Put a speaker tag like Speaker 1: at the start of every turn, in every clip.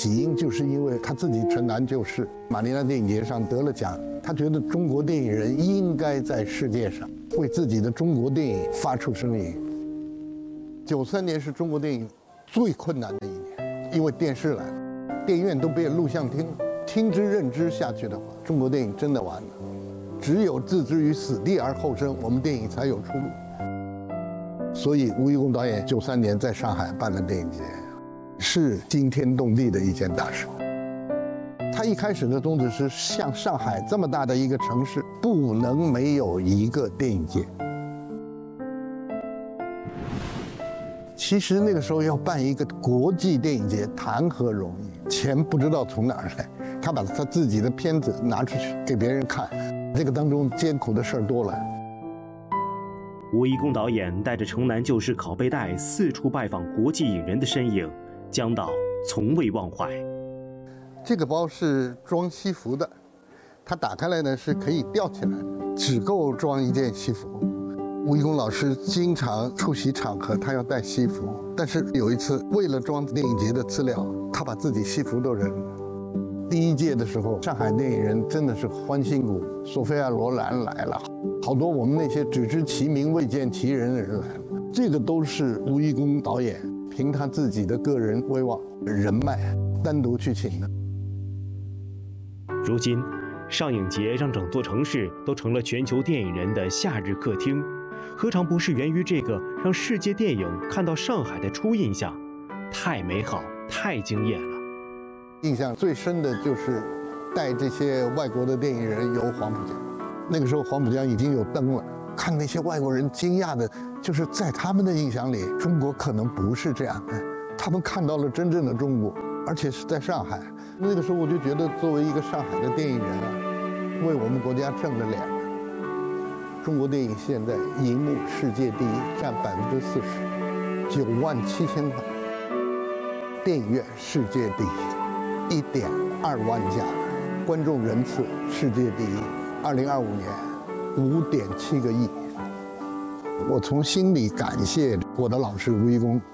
Speaker 1: 起因就是因为他自己城南旧事，马尼拉电影节上得了奖，他觉得中国电影人应该在世界上为自己的中国电影发出声音。93年是中国电影最困难的一年，因为电视来了，电影院都变录像厅了，听之任之下去的话，中国电影真的完了。只有置之于死地而后生，我们电影才有出路。所以吴贻弓导演93年在上海办了电影节，是惊天动地的一件大事。他一开始的宗旨是，像上海这么大的一个城市，不能没有一个电影节。其实那个时候要办一个国际电影节，谈何容易？钱不知道从哪儿来，他把他自己的片子拿出去给别人看，这个当中艰苦的事儿多了。
Speaker 2: 吴贻弓导演带着城南旧事拷贝带四处拜访国际影人的身影，江导从未忘怀。
Speaker 1: 这个包是装西服的，它打开来呢是可以吊起来的，只够装一件西服。吴贻弓老师经常出席场合，他要带西服，但是有一次为了装电影节的资料，他把自己西服都扔了。第1届的时候，上海电影人真的是欢欣鼓舞，索菲亚·罗兰来了，好多我们那些只知其名未见其人的人来了。这个都是吴贻弓导演凭他自己的个人威望、人脉单独去请的。
Speaker 2: 如今，上影节让整座城市都成了全球电影人的夏日客厅，何尝不是源于这个让世界电影看到上海的初印象？太美好，太惊艳了。
Speaker 1: 印象最深的就是带这些外国的电影人游黄浦江，那个时候黄浦江已经有灯了，看那些外国人惊讶的，就是在他们的印象里，中国可能不是这样的，他们看到了真正的中国，而且是在上海。那个时候我就觉得，作为一个上海的电影人啊，为我们国家挣了脸了。中国电影现在银幕世界第一，占40%，97000万；电影院世界第一，1.2万家；观众人次世界第一，2025年5.7个亿。我从心里感谢我的老师吴贻弓。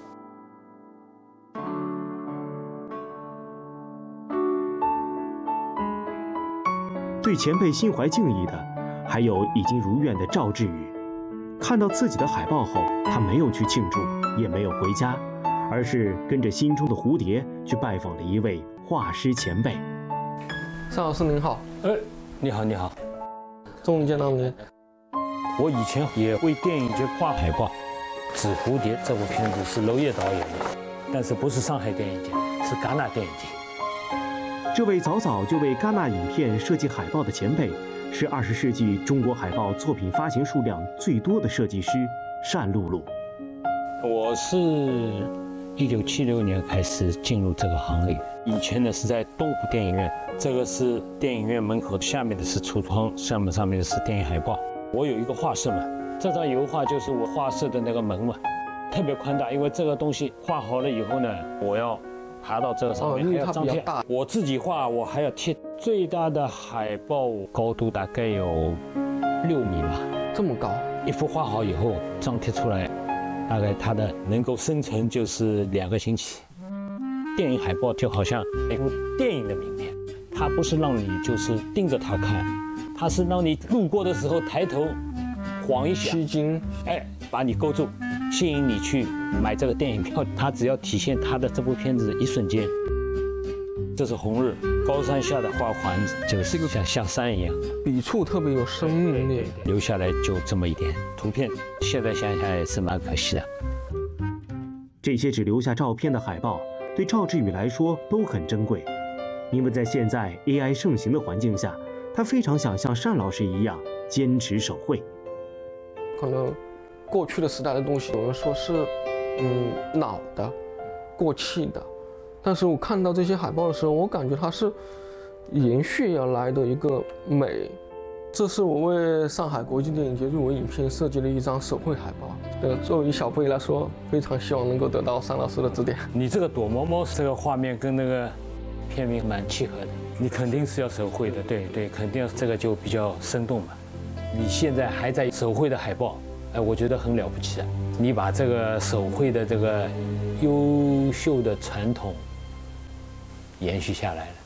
Speaker 2: 对前辈心怀敬意的，还有已经如愿的赵志宇。看到自己的海报后，他没有去庆祝，也没有回家，而是跟着心中的蝴蝶去拜访了一位画师前辈。
Speaker 3: 尚老师您好。
Speaker 4: 你好，你好，
Speaker 3: 终于见到您。
Speaker 4: 我以前也为电影节画海报，《纸蝴蝶》这部片子是娄烨导演的，但是不是上海电影节，是戛纳电影节。
Speaker 2: 这位早早就为戛纳影片设计海报的前辈，是20世纪中国海报作品发行数量最多的设计师单露露。
Speaker 4: 我是1976年开始进入这个行业，以前呢是在东湖电影院，这个是电影院门口，下面的是橱窗，上面的是电影海报。我有一个画室嘛，这张油画就是我画室的那个门嘛，特别宽大，因为这个东西画好了以后呢，我要爬到这个上面，还要张贴。我自己画，我还要贴。最大的海报高度大概有6米吧，
Speaker 3: 这么高。
Speaker 4: 一幅画好以后张贴出来，大概它的能够生成就是2个星期。电影海报就好像一部电影的名片，它不是让你就是盯着它看，它是让你路过的时候抬头晃一下，
Speaker 3: 吸睛，
Speaker 4: 把你勾住，吸引你去买这个电影票。它只要体现它的这部片子的一瞬间。这是红日，高山下的花环，就是像山一样，
Speaker 3: 笔触特别有生命力。
Speaker 4: 留下来就这么一点图片，现在想想也是蛮可惜的。
Speaker 2: 这些只留下照片的海报，对赵志宇来说都很珍贵，因为在现在 AI 盛行的环境下，他非常想像单老师一样坚持手绘。
Speaker 3: 可能过去的时代的东西，有人说是老的、过气的。但是我看到这些海报的时候，我感觉它是延续而来的一个美。这是我为上海国际电影节入围影片设计的一张手绘海报。作为小辈来说，非常希望能够得到单老师的指点。
Speaker 4: 你这个躲猫猫这个画面跟那个片名蛮契合的，你肯定是要手绘的，对，肯定这个就比较生动嘛。你现在还在手绘的海报，我觉得很了不起啊！你把这个手绘的这个优秀的传统延续下来了。